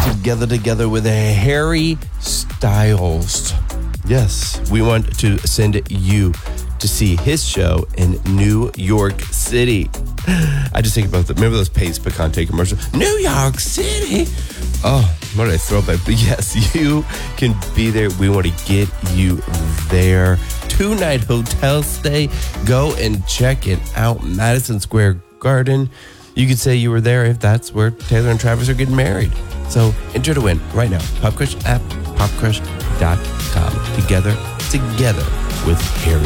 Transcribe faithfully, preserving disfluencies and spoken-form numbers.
together together with Harry Styles. Yes, we want to send you to see his show in New York City. I just think about the, remember those Pace Picante commercials? New York City. Oh, what did I throw back? But yes, you can be there. We want to get you there. Two-night hotel stay. Go and check it out. Madison Square Garden. You could say you were there if that's where Taylor and Travis are getting married. So enter to win right now. Pop Crush app, pop crush dot com. Together, together with Harry